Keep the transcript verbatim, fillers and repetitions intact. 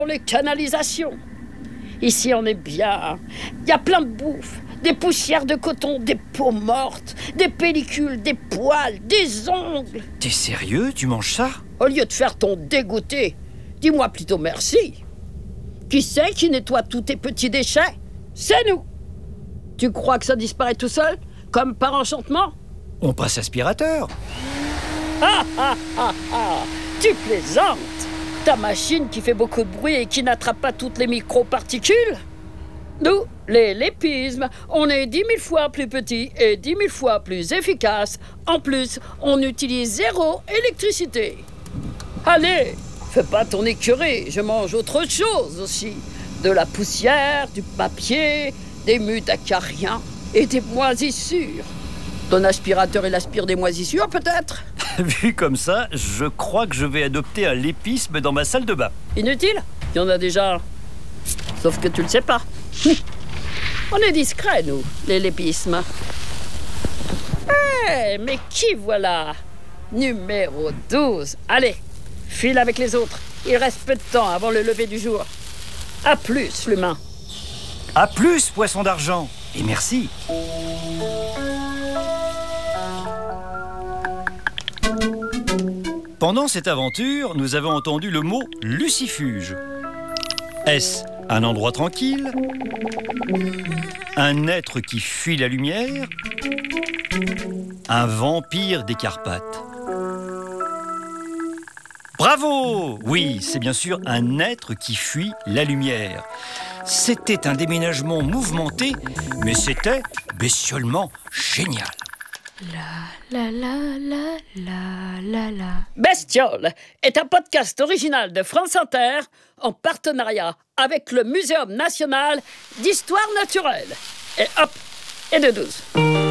les canalisations. Ici, on est bien. Il y a plein de bouffe. Des poussières de coton, des peaux mortes, des pellicules, des poils, des ongles. T'es sérieux? Tu manges ça? Au lieu de faire ton dégoûté, dis-moi plutôt merci. Qui c'est qui nettoie tous tes petits déchets? C'est nous. Tu crois que ça disparaît tout seul, comme par enchantement? On passe aspirateur. Ah ah ah ah! Tu plaisantes! Ta machine qui fait beaucoup de bruit et qui n'attrape pas toutes les micro-particules? Nous, les lépismes, on est dix mille fois plus petits et dix mille fois plus efficaces. En plus, on utilise zéro électricité. Allez, fais pas ton écurie, je mange autre chose aussi. De la poussière, du papier, des mues d'acariens et des moisissures. Ton aspirateur, il aspire des moisissures, peut-être? Vu comme ça, je crois que je vais adopter un lépisme dans ma salle de bain. Inutile, il y en a déjà. Sauf que tu le sais pas. On est discrets, nous, les lépismes. Hé, hey, mais qui voilà? Numéro douze. Allez, file avec les autres. Il reste peu de temps avant le lever du jour. À plus, l'humain. À plus, poisson d'argent. Et merci. Pendant cette aventure, nous avons entendu le mot lucifuge. Est-ce un endroit tranquille? Un être qui fuit la lumière? Un vampire des Carpates? Bravo! Oui, c'est bien sûr un être qui fuit la lumière. C'était un déménagement mouvementé, mais c'était bestiolement génial. La la la la la la la. Bestiole est un podcast original de France Inter en partenariat avec le Muséum national d'histoire naturelle. Et hop, et de douze.